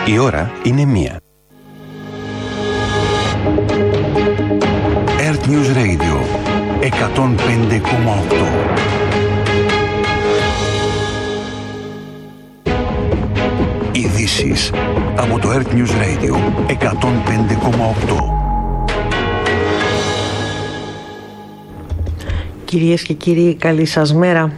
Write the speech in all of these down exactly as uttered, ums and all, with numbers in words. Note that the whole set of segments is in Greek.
Η ώρα είναι μία. Earth News Radio εκατόν πέντε κόμμα οκτώ. Ειδήσεις από το Earth News Radio εκατόν πέντε κόμμα οκτώ. Κυρίες και κύριοι, καλή σας μέρα.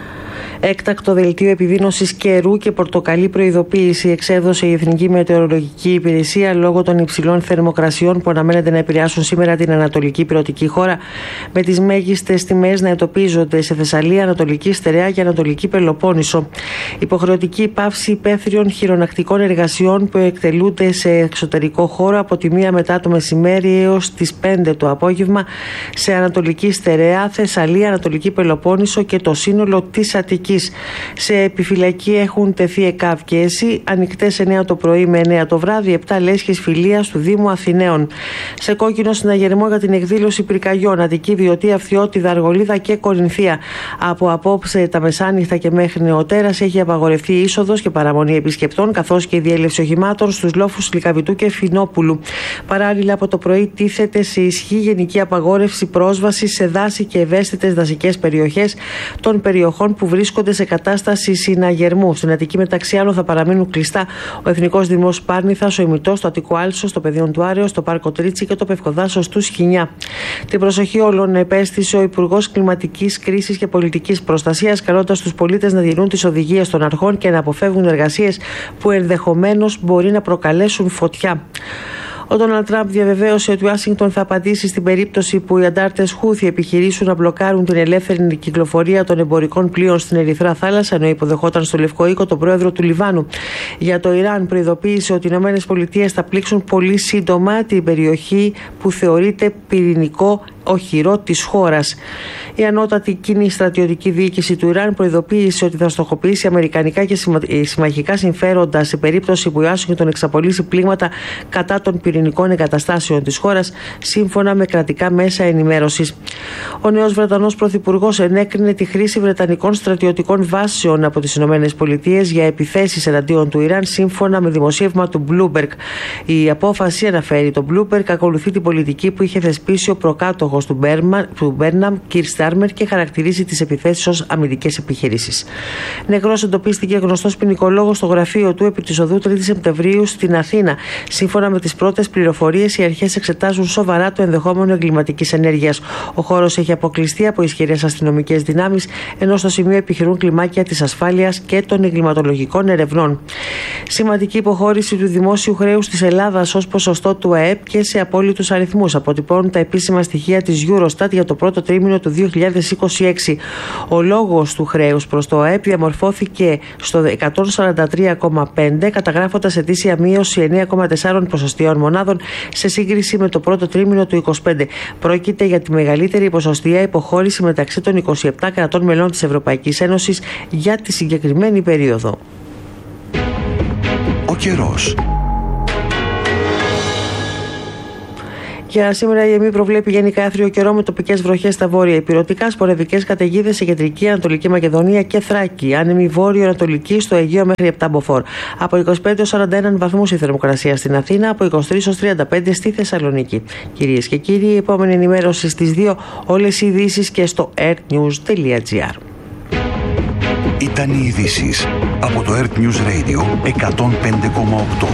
Έκτακτο δελτίο επιδείνωσης καιρού και πορτοκαλί προειδοποίηση εξέδωσε η Εθνική Μετεωρολογική Υπηρεσία λόγω των υψηλών θερμοκρασιών που αναμένεται να επηρεάσουν σήμερα την Ανατολική Ηπειρωτική χώρα, με τις μέγιστες τιμές να εντοπίζονται σε Θεσσαλία, Ανατολική Στερεά και Ανατολική Πελοπόννησο. Υποχρεωτική πάυση υπαίθριων χειρονακτικών εργασιών που εκτελούνται σε εξωτερικό χώρο από τη μία μετά το μεσημέρι έως τις πέντε το απόγευμα σε Ανατολική Στερεά, Θεσσαλία, Ανατολική Πελοπόννησο και το σύνολο της Αττικής. Σε επιφυλακή έχουν τεθεί ΕΚΑΒ και ΕΣΥ, ανοιχτές εννιά το πρωί με εννιά το βράδυ, επτά λέσχες φιλίας του Δήμου Αθηναίων. Σε κόκκινο συναγερμό για την εκδήλωση πυρκαγιών, Αττική, Βιωτή, Αυθιώτιδα, Αργολίδα και Κορινθία. Από απόψε τα μεσάνυχτα και μέχρι νεοτέρας έχει απαγορευτεί είσοδος και παραμονή επισκεπτών, καθώς και η διέλευση οχημάτων στους λόφους Λυκαβητού και Φινόπουλου. Παράλληλα, από το πρωί τίθεται σε ισχύ γενική απαγόρευση πρόσβασης σε δάση και ευαίσθητες δασικές περιοχές των περιοχών που βρίσκονται σε κατάσταση συναγερμού. Στην Αττική, μεταξύ άλλων, θα παραμείνουν κλειστά ο Εθνικός Δήμος Πάρνηθας, ο Ημιτός, το Αττικό Άλσος, το Πεδίον του Άρεως, το Πάρκο Τρίτσι και το Πευκοδάσος του Σχοινιά. Την προσοχή όλων επέστησε ο Υπουργός Κλιματικής Κρίσης και Πολιτικής Προστασίας, καλώντας τους πολίτες να τηρούν τις οδηγίες των αρχών και να αποφεύγουν εργασίες που ενδεχομένως μπορεί να προκαλέσουν φωτιά. Ο Ντόναλντ Τραμπ διαβεβαίωσε ότι η Ουάσιγκτον θα απαντήσει στην περίπτωση που οι αντάρτες Χούθι επιχειρήσουν να μπλοκάρουν την ελεύθερη κυκλοφορία των εμπορικών πλοίων στην Ερυθρά Θάλασσα, ενώ υποδεχόταν στο Λευκό Οίκο τον πρόεδρο του Λιβάνου. Για το Ιράν, προειδοποίησε ότι οι ΗΠΑ θα πλήξουν πολύ σύντομα την περιοχή που θεωρείται πυρηνικό οχυρό της χώρας. Η ανώτατη κοινή στρατιωτική διοίκηση του Ιράν προειδοποίησε ότι θα στοχοποιήσει αμερικανικά και συμμαχικά συμφέροντα σε περίπτωση που η Ουάσιγκτον εξαπολύσει πλήγματα κατά των πυρηνικών εγκαταστάσεων της χώρας, σύμφωνα με κρατικά μέσα ενημέρωσης. Ο νέος Βρετανός Πρωθυπουργός ενέκρινε τη χρήση βρετανικών στρατιωτικών βάσεων από τις ΗΠΑ για επιθέσεις εναντίον του Ιράν, σύμφωνα με δημοσίευμα του Bloomberg. Η απόφαση, αναφέρει το Bloomberg, ακολουθεί την πολιτική που είχε θεσπίσει ο προκάτοχος του, του Μπέρναμ, Κιρ Στάρμερ, και χαρακτηρίζει τις επιθέσεις ως αμυντικές επιχειρήσεις. Νεκρός εντοπίστηκε γνωστός ποινικολόγος στο γραφείο του επί της οδού τρίτη Σεπτεμβρίου στην Αθήνα. Σύμφωνα με τις πρώτες πληροφορίες, οι αρχές εξετάζουν σοβαρά το ενδεχόμενο εγκληματικής ενέργειας. Ο χώρος έχει αποκλειστεί από ισχυρές αστυνομικές δυνάμεις, ενώ στο σημείο επιχειρούν κλιμάκια της ασφάλειας και των εγκληματολογικών ερευνών. Σημαντική υποχώρηση του δημόσιου χρέους της Ελλάδας ως ποσοστό του ΑΕΠ και σε απόλυτους αριθμούς, αποτυπώνουν τα επίσημα στοιχεία της Eurostat για το πρώτο τρίμηνο του δύο χιλιάδες είκοσι έξι. Ο λόγος του χρέους προς το ΑΕΠ διαμορφώθηκε στο εκατόν σαράντα τρία κόμμα πέντε, καταγράφοντας ετήσια μείωση εννέα κόμμα τέσσερα ποσοστιαίων μονάδων σε σύγκριση με το πρώτο τρίμηνο του είκοσι πέντε. Πρόκειται για τη μεγαλύτερη ποσοστιαία υποχώρηση μεταξύ των είκοσι επτά κρατών μελών της Ευρωπαϊκής Ένωσης για τη συγκεκριμένη περίοδο. Ο καιρός. Για σήμερα η ΕΜΗ προβλέπει γενικά άθριο καιρό με τοπικές βροχές στα βόρεια ηπειρωτικά, σποραδικές καταιγίδες σε κεντρική Ανατολική Μακεδονία και Θράκη. Άνεμη βόρειο-ανατολική στο Αιγαίο μέχρι επτά μποφόρ. Από είκοσι πέντε έως σαράντα ένα βαθμούς η θερμοκρασία στην Αθήνα, από είκοσι τρεις έως τριάντα πέντε στη Θεσσαλονίκη. Κυρίες και κύριοι, η επόμενη ενημέρωση στις δύο, όλες οι ειδήσεις και στο earthnews τελεία gr. Ήταν οι ειδήσεις από το Earth News Radio εκατόν πέντε κόμμα οκτώ.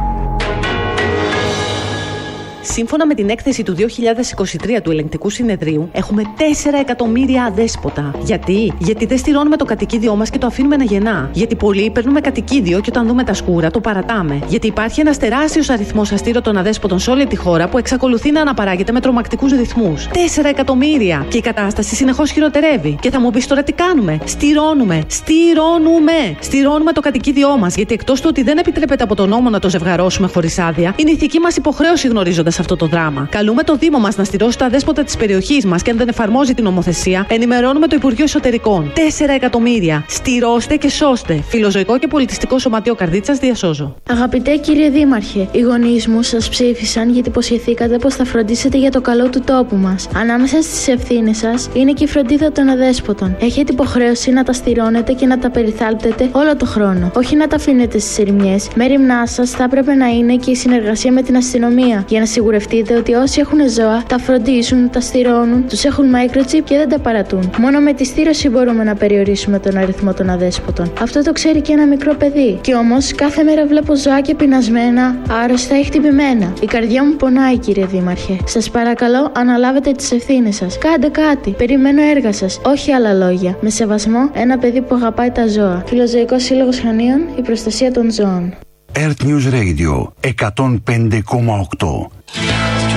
Σύμφωνα με την έκθεση του δύο χιλιάδες είκοσι τρία του Ελεγκτικού Συνεδρίου, έχουμε τέσσερα εκατομμύρια αδέσποτα. Γιατί? Γιατί δεν στηρώνουμε το κατοικίδιό μας και το αφήνουμε να γεννά. Γιατί πολλοί παίρνουμε κατοικίδιο και όταν δούμε τα σκούρα το παρατάμε. Γιατί υπάρχει ένας τεράστιος αριθμός αστήρωτων αδέσποτων σε όλη τη χώρα που εξακολουθεί να αναπαράγεται με τρομακτικούς ρυθμούς. τέσσερα εκατομμύρια! Και η κατάσταση συνεχώς χειροτερεύει. Και θα μου πεις τώρα τι κάνουμε? Στηρώνουμε! Στηρώνουμε! Στηρώνουμε το κατοικίδιό μας. Γιατί εκτός του ότι δεν επιτρέπεται από τον νόμο να το ζευγαρώσουμε χωρίς άδεια, είναι ηθική μας υποχρέωση, γνωρίζοντας σε αυτό το δράμα. Καλούμε το Δήμο μας να στηρώσει τα αδέσποτα της περιοχής μας και αν δεν εφαρμόζει την νομοθεσία, ενημερώνουμε το Υπουργείο Εσωτερικών. τέσσερα εκατομμύρια. Στηρώστε και σώστε. Φιλοζωικό και Πολιτιστικό Σωματείο Καρδίτσας, διασώζω. Αγαπητέ κύριε Δήμαρχε, οι γονείς μου σας ψήφισαν γιατί υποσχεθήκατε πως θα φροντίσετε για το καλό του τόπου μας. Ανάμεσα στις ευθύνες σας είναι και η φροντίδα των αδέσποτων. Έχετε υποχρέωση να τα στηρώνετε και να τα περιθάλπτετε όλο το χρόνο. Όχι να τα αφήνετε στις ερημιές. Μέριμνά σας θα έπρεπε να είναι και η συνεργασία με την αστυνομία για να σιγουρευτείτε ότι όσοι έχουν ζώα τα φροντίζουν, τα στηρώνουν, τους έχουν microchip και δεν τα παρατούν. Μόνο με τη στήρωση μπορούμε να περιορίσουμε τον αριθμό των αδέσποτων. Αυτό το ξέρει και ένα μικρό παιδί. Κι όμως κάθε μέρα βλέπω ζωάκια πεινασμένα, άρρωστα ή χτυπημένα. Η καρδιά μου πονάει, κύριε Δήμαρχε. Σας παρακαλώ, αναλάβετε τις ευθύνες σας. Κάντε κάτι. Περιμένω έργα σας. Όχι άλλα λόγια. Με σεβασμό, ένα παιδί που αγαπάει τα ζώα. Φιλοζωικός Σύλλογος Χανίων, η προστασία των ζώων. Earth News Radio εκατόν πέντε κόμμα οκτώ.